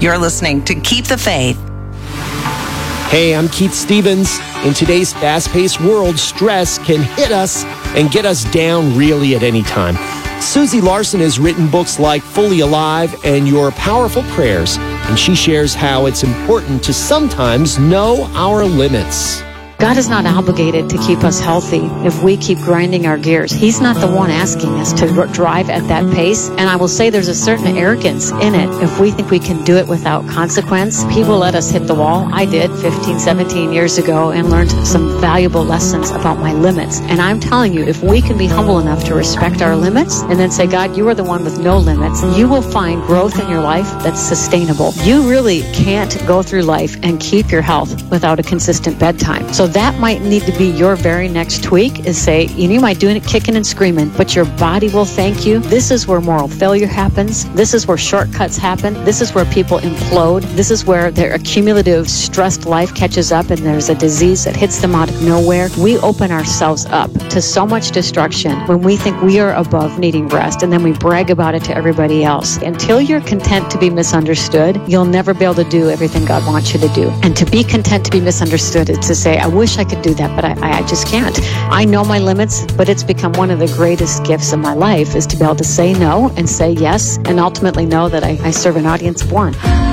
You're listening to Keep the Faith. Hey, I'm Keith Stevens. In today's fast-paced world, stress can hit us and get us down really at any time. Susie Larson has written books like Fully Alive and Your Powerful Prayers, and she shares how it's important to sometimes know our limits. God is not obligated to keep us healthy if we keep grinding our gears. He's not the one asking us to drive at that pace. And I will say there's a certain arrogance in it. If we think we can do it without consequence, people let us hit the wall. I did 15, 17 years ago and learned some valuable lessons about my limits. And I'm telling you, if we can be humble enough to respect our limits and then say, God, you are the one with no limits, you will find growth in your life that's sustainable. You really can't go through life and keep your health without a consistent bedtime. So that might need to be your very next tweak, is say, you might do it kicking and screaming, but your body will thank you. This is where moral failure happens. This is where shortcuts happen. This is where people implode. This is where their accumulative stressed life catches up and there's a disease that hits them out of nowhere. We open ourselves up to so much destruction when we think we are above needing rest, and then we brag about it to everybody else. Until you're content to be misunderstood, you'll never be able to do everything God wants you to do. And to be content to be misunderstood is to say, I wish I could do that, but I just can't. I know my limits, but it's become one of the greatest gifts of my life is to be able to say no and say yes, and ultimately know that I serve an audience of one.